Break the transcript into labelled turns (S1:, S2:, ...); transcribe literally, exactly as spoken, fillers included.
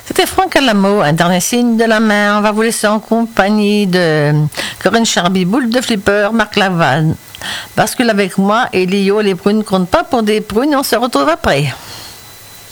S1: C'était Franck Alamo, un dernier signe de la main. On va vous laisser en compagnie de Corinne Charby, Boule de Flipper, Marc Laval. Bascule avec moi et Lio, les prunes comptent pas pour des prunes. On se retrouve après.